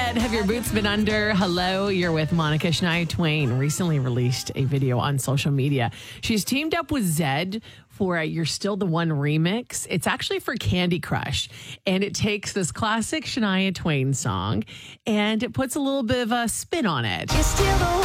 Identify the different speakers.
Speaker 1: Zed, have your boots been under? Hello, you're with Monica. Shania Twain recently released a video on social media. She's teamed up with Zed for a You're Still the One remix. It's actually for Candy Crush. And it takes this classic Shania Twain song and it puts a little bit of a spin on it.
Speaker 2: You're still the